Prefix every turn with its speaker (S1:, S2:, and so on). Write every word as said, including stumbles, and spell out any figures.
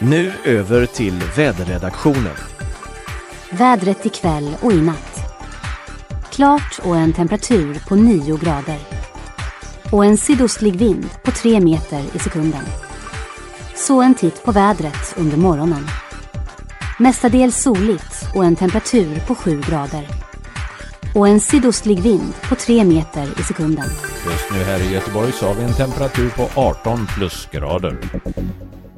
S1: Nu över till väderredaktionen.
S2: Vädret ikväll och i natt. Klart och en temperatur på nio grader. Och en sydostlig vind på tre meter i sekunden. Så en titt på vädret under morgonen. Mestadels soligt och en temperatur på sju grader. Och en sydostlig vind på tre meter i sekunden.
S3: Just nu här i Göteborg så har vi en temperatur på arton plusgrader.